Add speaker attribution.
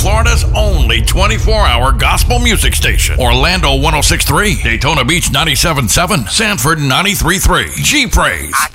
Speaker 1: Florida's only 24-hour gospel music station. Orlando 106.3, Daytona Beach 97.7, Sanford 93.3. G-Praise.